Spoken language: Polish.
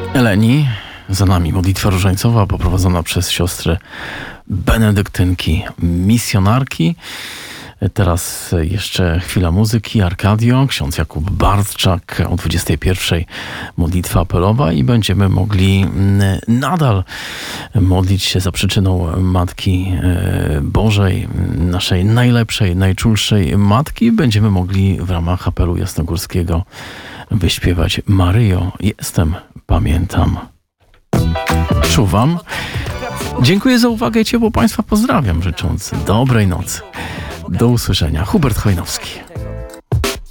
Eleni, za nami modlitwa różańcowa poprowadzona przez siostry benedyktynki, misjonarki. Teraz jeszcze chwila muzyki, Arkadio, ksiądz Jakub Bartczak o 21:00 modlitwa apelowa i będziemy mogli nadal modlić się za przyczyną Matki Bożej, naszej najlepszej, najczulszej Matki. Będziemy mogli w ramach apelu jasnogórskiego wyśpiewać Maryjo, jestem, pamiętam, czuwam. Dziękuję za uwagę i ciepło Państwa pozdrawiam, życząc dobrej nocy. Do usłyszenia. Hubert Hojnowski.